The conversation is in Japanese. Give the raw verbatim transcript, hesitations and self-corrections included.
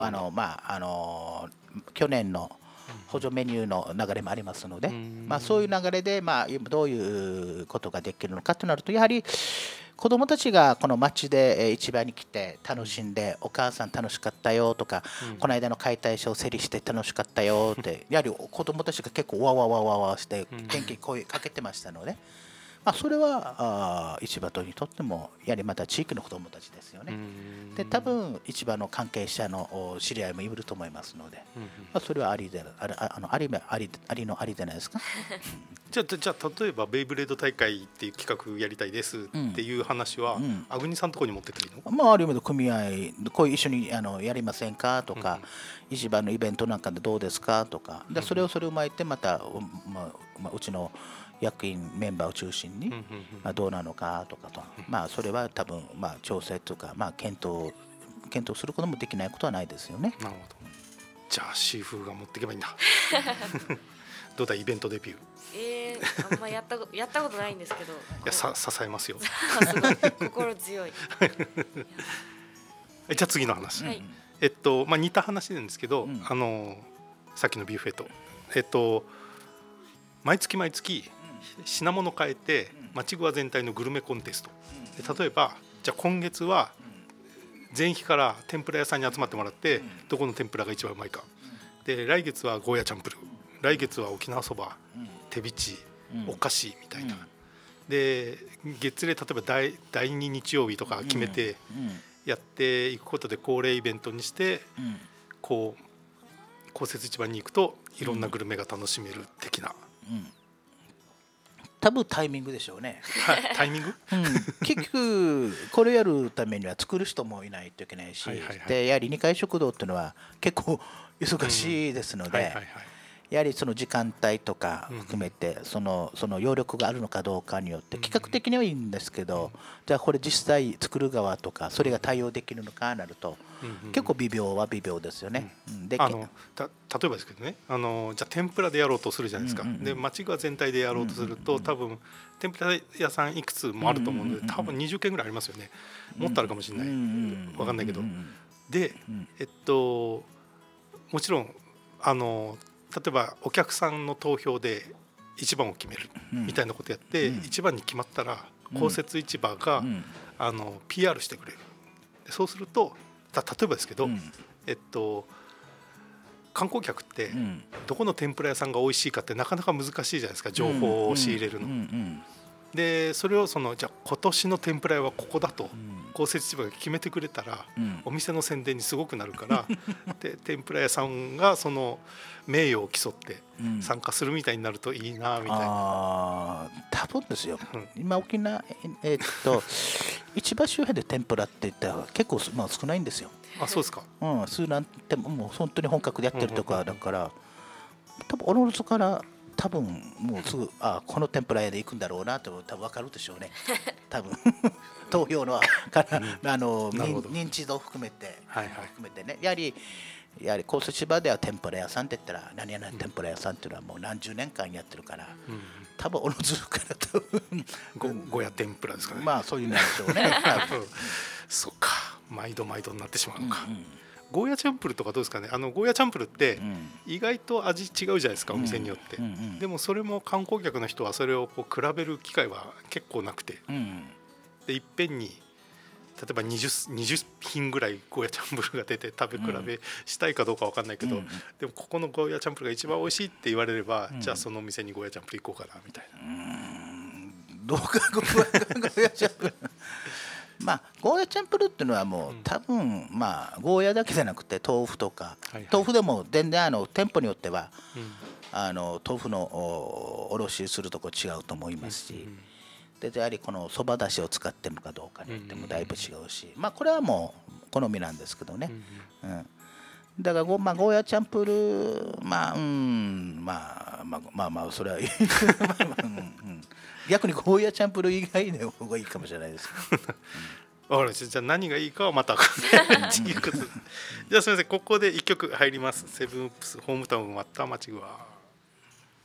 あの、まあ、あの去年の補助メニューの流れもありますので、まあ、そういう流れで、まあ、どういうことができるのかとなると、やはり子どもたちがこの街で市場に来て楽しんで、お母さん楽しかったよとか、この間の解体ショーを競りして楽しかったよって、やはり子どもたちが結構わわわわわして元気に声かけてましたので、まあ、それはあ市場とにとってもやはりまた地域の子どもたちですよね。で多分市場の関係者の知り合いもいると思いますので、まあ、それはありでありあのありありありのありじゃないですか。 じゃあ、じゃあ例えばベイブレード大会っていう企画やりたいですっていう話は、うんうん、アグニさんのところに持ってっていいの？ まあ、ある意味で組合こう一緒にあのやりませんかとか、うんうん、市場のイベントなんかでどうですかとかで、それをそれを巻いてまた、まあまあ、うちの役員メンバーを中心に、まあ、どうなのかとかと、まあ、それは多分、まあ、調整とか、まあ、検討検討することもできないことはないですよね。 なるほど。じゃあシーフーが持っていけばいいんだ。どうだイベントデビュー。 えー、あんまやったやったことないんですけど。いやさ支えますよ。 すごい心強い。 じゃあ次の話。はい、えっとまあ似た話なんですけど、うん、あのさっきのビュッフェとえっと毎月毎月品物変えて町グワ全体のグルメコンテスト。で例えばじゃあ今月は全域から天ぷら屋さんに集まってもらってどこの天ぷらが一番うまいか。で来月はゴーヤチャンプル、来月は沖縄そば、手びち、お菓子みたいな。で月例例えば第だいに日曜日とか決めてやっていくことで恒例イベントにしてこう公設市場に行くといろんなグルメが楽しめる的な。うん、 多分タイミングでしょうね。 タイミング、 うん、結局これやるためには作る人もいないといけないし、はいはいはい、でやはりにかい食堂っていうのは結構忙しいですので、やはりその時間帯とか含めてそのその余力があるのかどうかによって企画的にはいいんですけど、じゃあこれ実際作る側とかそれが対応できるのかなると結構微妙は微妙ですよね。 であのた例えばですけどね、あのじゃあ天ぷらでやろうとするじゃないですか。で町が全体でやろうとすると多分天ぷら屋さんいくつもあると思うので多分にじゅっけんぐらいありますよね。もっとあるかもしれない、分かんないけど。でえっともちろんあの例えばお客さんの投票で一番を決めるみたいなことやって一番に決まったら公設市場があの ピーアール してくれる。そうすると例えばですけど、えっと観光客ってどこの天ぷら屋さんが美味しいかってなかなか難しいじゃないですか、情報を仕入れるの。でそれをそのじゃあ今年の天ぷら屋はここだと公設市場が決めてくれたら、うん、お店の宣伝にすごくなるからで天ぷら屋さんがその名誉を競って参加するみたいになるといいなみたいな、うん、 あ多分ですよ、うん、今沖縄、えー、っと市場周辺で天ぷらって言ったら結構、まあ、少ないんですよ。 あそうですか、 うん、数なんてもう本当に本格でやってるとかだから、うんうんうん、多分おのずから多分もうすぐあこの天ぷら屋で行くんだろうなと多分分かるでしょうね。多分投票のから、うん、あの認知度を含めて、はいはい、含めてね、やはりやはり高知場では天ぷら屋さんって言ったら何やら天ぷら屋さんっていうのはもう何十年間やってるから、うん、多分おのずから多分ゴーヤ天ぷらですかね。 まあそういうなんでしょうね。 そうか、毎度毎度になってしまうのか。うんうん、ゴーヤチャンプルとかどうですかね。あのゴーヤチャンプルって意外と味違うじゃないですか、お店によって、うんうんうん、でもそれも観光客の人はそれをこう比べる機会は結構なくて、うんうん、でいっぺんに例えば 20, 20品ぐらいゴーヤチャンプルが出て食べ比べしたいかどうか分かんないけど、うんうん、でもここのゴーヤチャンプルが一番美味しいって言われれば、うん、じゃあそのお店にゴーヤチャンプル行こうかなみたいな。うーんどうかゴーヤチャンプルまあ、ゴーヤチャンプルっていうのはもう多分まあゴーヤだけじゃなくて豆腐とか、はいはい、豆腐でも全然あの店舗によっては、うん、あの豆腐のお卸しするとこ違うと思いますし、うんうん、でやはりこのそばだしを使ってるのかどうかによってもだいぶ違うし、まあこれはもう好みなんですけどね、うんうん、だからゴ、まあ、ゴーヤチャンプルまあうんまあまあまあまあそれは逆にゴーヤチャンプル以外の方がいいかもしれないです。 わかりました。じゃあ何がいいかはまた考えるっていうことでじゃあすみません、ここでいっきょく入ります。セブンウップスホームタウンまた町は